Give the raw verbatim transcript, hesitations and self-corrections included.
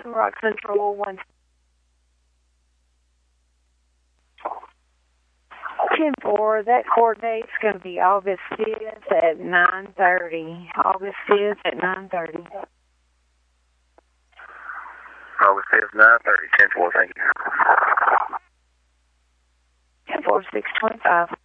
Rock Central one. ten four, that coordinate's going to be August fifth at nine thirty. August fifth at nine thirty. August fifth, nine thirty. ten four, thank you. ten four, six twenty-five.